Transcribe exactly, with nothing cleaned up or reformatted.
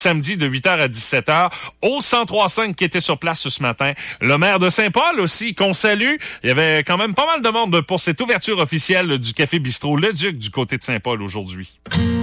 samedi de huit heures à dix-sept heures au cent trois cinq qui était sur place ce matin. Le maire de Saint-Paul aussi, qu'on salue. Il y avait quand même pas mal de monde pour cette ouverture officielle du Café Bistrot Le Duc du côté de Saint-Paul aujourd'hui.